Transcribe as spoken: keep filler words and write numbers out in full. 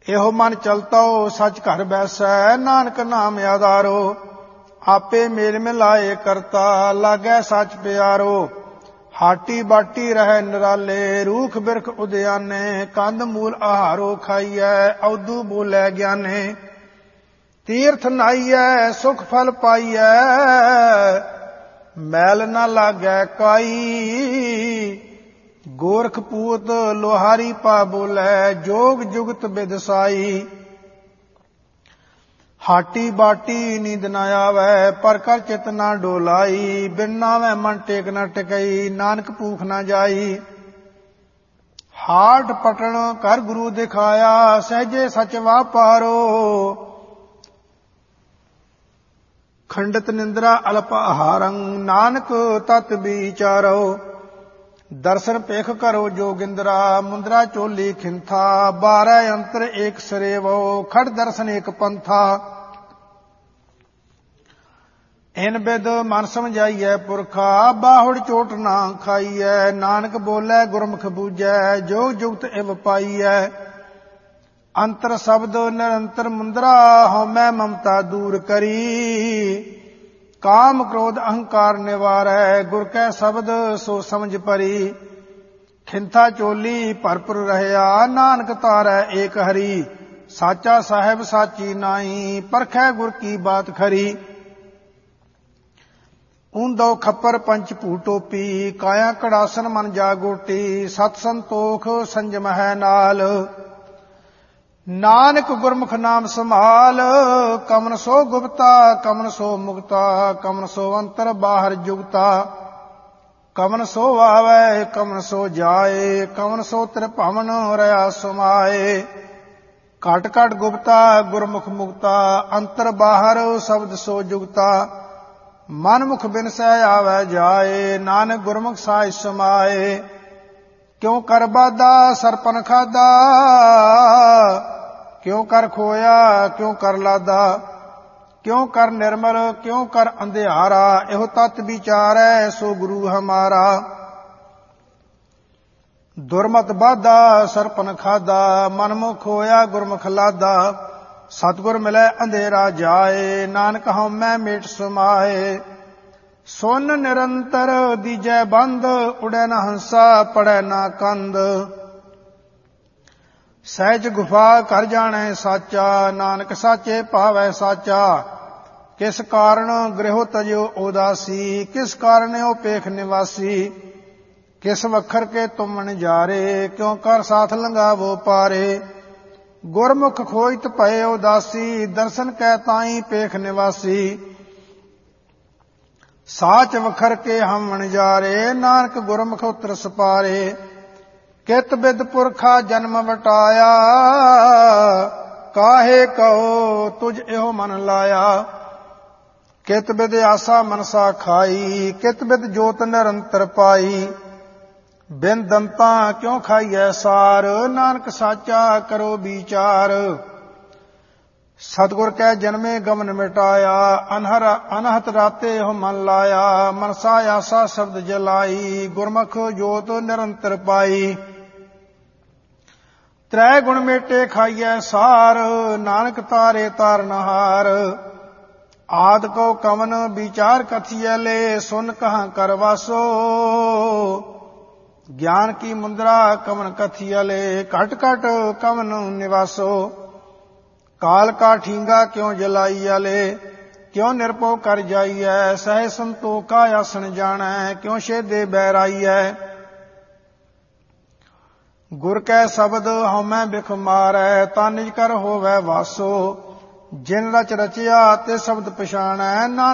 ਇਹੋ ਮਨ ਚਲਤੋ ਸੱਚ ਘਰ ਬੈਸੈ, ਨਾਨਕ ਨਾਮ ਆਧਾਰੋ। ਆਪੇ ਮੇਲ ਮਿਲਾਏ ਕਰਤਾ, ਲਾਗੈ ਸੱਚ ਪਿਆਰੋ। ਹਾਟੀ ਬਾਟੀ ਰਹਿ ਨਿਰਾਲੇ, ਰੂਖ ਬਿਰਖ ਉਦਿਆਨੇ। ਕੰਦ ਮੂਲ ਆਹਾਰੋ ਖਾਈਐ, ਔਦੂ ਬੋਲੇ ਗਿਆਨੇ। ਤੀਰਥ ਨਾਈਐ, ਸੁਖ ਫਲ ਪਾਈਐ, ਮੈਲ ਨਾ ਲਾਗੈ ਕਾਈ। ਗੋਰਖ ਪੂਤ ਲੋਹਾਰੀ ਪਾ ਬੋਲੇ, ਜੋਗ ਜੁਗਤ ਬਿਦਸਾਈ। ਹਾਟੀ ਬਾਟੀ ਨੀਂਦ ਨਾ ਆਵੈ, ਪਰ ਕਰ ਚਿਤ ਨਾ ਡੋਲਾਈ। ਬਿਨ ਨਾਵੈ ਮਨ ਟੇਕ ਨਾ ਟਿਕਈ, ਨਾਨਕ ਭੂਖ ਨਾ ਜਾਈ। ਹਾਟ ਪਟਣ ਕਰ ਗੁਰੂ ਦਿਖਾਇਆ, ਸਹਿਜੇ ਸਚ ਵਾਪਾਰੋ। ਖੰਡਤ ਨਿੰਦਰਾ ਅਲਪ ਆਹਾਰੰ, ਨਾਨਕ ਤਤ ਵਿਚਾਰੋ। ਦਰਸ਼ਨ ਪੇਖ ਕਰੋ ਜੋਗਿੰਦਰਾ, ਮੁੰਦਰਾ ਚੋਲੀ ਖਿੰਥਾ। ਬਾਰੈ ਅੰਤਰ ਏਕ ਸਰੇਵੋ, ਖੜ ਦਰਸ਼ਨ ਏਕ ਪੰਥਾ। ਇਨ ਬਿਦ ਮਨ ਸਮਝਾਈਐ ਪੁਰਖਾ, ਬਾਹੁੜ ਚੋਟ ਨਾ ਖਾਈਐ। ਨਾਨਕ ਬੋਲੇ ਗੁਰਮੁਖ ਬੂਝੈ, ਜੋਗ ਜੁਗਤ ਇਵ ਪਾਈਐ। ਅੰਤਰ ਸ਼ਬਦ ਨਿਰੰਤਰ ਮੁੰਦਰਾ, ਹਉਮੈ ਮਮਤਾ ਦੂਰ ਕਰੀ। ਕਾਮ ਕ੍ਰੋਧ ਅਹੰਕਾਰ ਨਿਵਾਰੈ, ਗੁਰ ਕੈ ਸ਼ਬਦ ਸੋ ਸਮਝ ਪਰੀ। ਖਿੰਥਾ ਚੋਲੀ ਭਰਪੁਰ ਰਹਿਆ, ਨਾਨਕ ਤਾਰੈ ਏਕ ਹਰੀ। ਸਾਚਾ ਸਾਹਿਬ ਸਾਚੀ ਨਾਈ, ਪਰਖੈ ਗੁਰ ਕੀ ਬਾਤ ਖਰੀ। ਊਂਦੋ ਖੱਪਰ ਪੰਚ ਭੂ ਟੋਪੀ, ਕਾਇਆ ਕੜਾਸਨ ਮਨ ਜਾਗੋਟੀ। ਸਤ ਸੰਤੋਖ ਸੰਜਮ ਹੈ ਨਾਲ, ਨਾਨਕ ਗੁਰਮੁਖ ਨਾਮ ਸੰਭਾਲ। ਕਮਨ ਸੋ ਗੁਪਤਾ, ਕਮਨ ਸੋ ਮੁਕਤਾ। ਕਮਨ ਸੋ ਅੰਤਰ ਬਾਹਰ ਜੁਗਤਾ। ਕਮਨ ਸੋ ਆਵੈ, ਕਮਨ ਸੋ ਜਾਏ। ਕਮਨ ਸੋ ਤ੍ਰਿਭਵਨ ਰਹਾ ਸਮਾਏ। ਘਟ ਘਟ ਗੁਪਤਾ, ਗੁਰਮੁਖ ਮੁਕਤਾ। ਅੰਤਰ ਬਾਹਰ ਸ਼ਬਦ ਸੋ ਜੁਗਤਾ। ਮਨ ਮੁਖ ਬਿਨਸੈ ਆਵੈ ਜਾਏ, ਨਾਨਕ ਗੁਰਮੁਖ ਸਾਜ ਸਮਾਏ। ਕਿਉ ਕਰ ਬਾਧਾ ਸਰਪਨ ਖਾਦਾ, ਕਿਉ ਕਰ ਖੋਇਆ ਕਿਉ ਕਰ ਲਾਦਾ। ਕਿਉ ਕਰ ਨਿਰਮਲ ਕਿਉ ਕਰ ਅੰਧਿਆਰਾ, ਇਹੋ ਤਤ ਵਿਚਾਰੈ ਸੋ ਗੁਰੂ ਹਮਾਰਾ। ਦੁਰਮਤ ਬਾਧਾ ਸਰਪਨ ਖਾਦਾ, ਮਨ ਮੁਖ ਖੋਇਆ ਗੁਰਮੁਖ ਲਾਦਾ। ਸਤਿਗੁਰ ਮਿਲੈ ਅੰਧੇਰਾ ਜਾਏ, ਨਾਨਕ ਹਉਮੈ ਮੇਟ ਸਮਾਏ। ਸੁਨ ਨਿਰੰਤਰ ਦੀਜੈ ਬੰਦ, ਉੜੈ ਨਾ ਹੰਸਾ ਪੜੈ ਨਾ ਕੰਦ। ਸਹਿਜ ਗੁਫਾ ਘਰ ਜਾਣੈ ਸਾਚਾ, ਨਾਨਕ ਸਾਚੇ ਭਾਵੈ ਸਾਚਾ। ਕਿਸ ਕਾਰਣ ਗ੍ਰਹਿ ਤਜਿਓ ਉਦਾਸੀ, ਕਿਸ ਕਾਰਣ ਓ ਪੇਖ ਨਿਵਾਸੀ। ਕਿਸ ਵਖਰ ਕੇ ਤੁਮ ਨਜ਼ਾਰੇ, ਕਿਉ ਕਰ ਸਾਥ ਲੰਘਾਵੋ ਪਾਰੇ। ਗੁਰਮੁਖ ਖੋਜਤ ਭਏ ਉਦਾਸੀ, ਦਰਸ਼ਨ ਕੈ ਤਾਈ ਪੇਖ ਨਿਵਾਸੀ। ਸਾਚ ਵਖਰ ਕੇ ਹਮ ਨਜ਼ਾਰੇ, ਨਾਨਕ ਗੁਰਮੁਖ ਉਤਰ ਸਪਾਰੇ। ਕਿਤ ਬਿਦ ਪੁਰਖਾ ਜਨਮ ਵਟਾਇਆ, ਕਾਹੇ ਕਹੋ ਤੁਝ ਇਹੋ ਮਨ ਲਾਇਆ। ਕਿਤ ਬਿਦ ਆਸਾ ਮਨਸਾ ਖਾਈ, ਕਿਤ ਬਿਦ ਜੋਤ ਨਿਰੰਤਰ ਪਾਈ। ਬਿਨ ਦੰਤਾ ਕਿਉ ਖਾਈਐ ਸਾਰ, ਨਾਨਕ ਸਾਚਾ ਕਰੋ ਵਿਚਾਰ। ਸਤਿਗੁਰ ਕੈ ਜਨਮੇ ਗਮਨ ਮਿਟਾਇਆ, ਅਨਹਰ ਅਨਹਤ ਰਾਤੇ ਇਹੋ ਮਨ ਲਾਇਆ। ਮਨਸਾ ਆਸਾ ਸ਼ਬਦ ਜਲਾਈ, ਗੁਰਮੁਖ ਜੋਤ ਨਿਰੰਤਰ ਪਾਈ। ਤ੍ਰੈ ਗੁਣ ਮੇਟੇ ਖਾਈਐ ਸਾਰ, ਨਾਨਕ ਤਾਰੇ ਤਾਰਨਹਾਰ। ਆਦਿ ਕੋ ਕਵਨ ਵਿਚਾਰ ਕਥੀਐ ਲੈ, ਸੁਨ ਕਹਾਂ ਕਰ ਵਾਸੋ। ਗਿਆਨ ਕੀ ਮੁੰਦਰਾ ਕਵਨ ਕਥੀਐ ਲੈ, ਘਟ ਘਟ ਕਵਨ ਨਿਵਾਸੋ। ਕਾਲ ਕਾ ਠੀਂਗਾ ਕਿਉ ਜਲਾਈਐ ਲੈ, ਕਿਉ ਨਿਰਭਉ ਕਰ ਜਾਈਐ। ਸਹਿ ਸੰਤੋਖਾ ਆਸਣ ਜਾਣੈ, ਕਿਉ ਛੇਦੇ ਬੈਰਾਈਐ। ਗੁਰ ਕੈ ਸ਼ਬਦ ਹਉਮੈ ਬਿਖ ਮਾਰੈ, ਤਾ ਨਿਜ ਕਰ ਹੋਵੈ ਵਾਸੋ। ਜਿਨ ਰਚ ਰਚਿਆ ਤੇ ਸ਼ਬਦ ਪਛਾਣੈ, ਨਾਨਕ